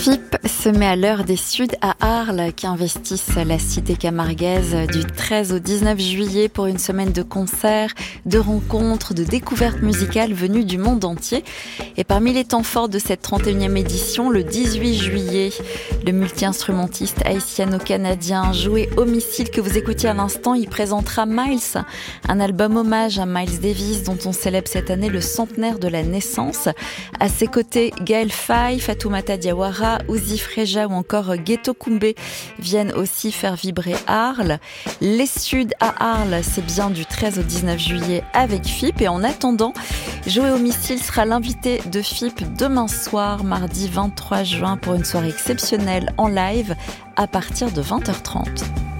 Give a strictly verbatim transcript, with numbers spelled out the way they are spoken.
F I P se met à l'heure des Suds à Arles qui investissent la cité camarguaise du treize au dix-neuf juillet pour une semaine de concerts, de rencontres, de découvertes musicales venues du monde entier. Et parmi les temps forts de cette trente et unième édition, le dix-huit juillet, le multi-instrumentiste haïtiano-canadien Joey Homicile que vous écoutiez à l'instant, il présentera Miles, un album hommage à Miles Davis dont on célèbre cette année le centenaire de la naissance. À ses côtés, Gaël Faye, Fatoumata Diawara, Uzi Freja ou encore Ghetto Kumbé viennent aussi faire vibrer Arles. Les Suds à Arles, c'est bien du treize au dix-neuf juillet avec F I P. Et en attendant, Joey Homicile sera l'invité de F I P demain soir, mardi vingt-trois juin, pour une soirée exceptionnelle en live à partir de vingt heures trente.